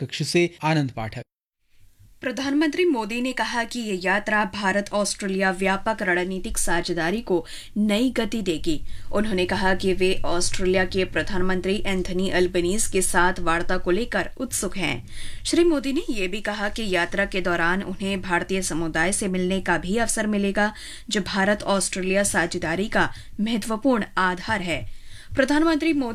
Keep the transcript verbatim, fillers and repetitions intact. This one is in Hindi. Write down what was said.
कक्ष से आनंद पाठक। प्रधानमंत्री मोदी ने कहा कि ये यात्रा भारत ऑस्ट्रेलिया व्यापक रणनीतिक साझेदारी को नई गति देगी। उन्होंने कहा कि वे ऑस्ट्रेलिया के प्रधानमंत्री एंथनी अल्बनीज के साथ वार्ता को लेकर उत्सुक हैं। श्री मोदी ने यह भी कहा कि यात्रा के दौरान उन्हें भारतीय समुदाय से मिलने का भी अवसर मिलेगा, जो भारत ऑस्ट्रेलिया साझेदारी का महत्वपूर्ण आधार है। प्रधानमंत्री मोदी